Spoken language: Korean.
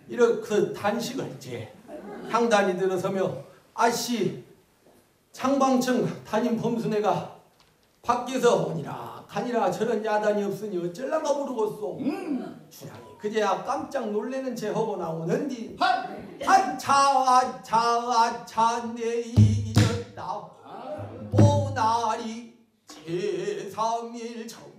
이렇게 단식을 제 향단이 들어서며 아씨 창방청 담임 범수네가 밖에서 오니라 가니라 저런 야단이 없으니 어쩔란가 모르겠소. 주량이 그제야 깜짝 놀래는 제 하고 나오는디 아차 내일은 나 오나리 제3일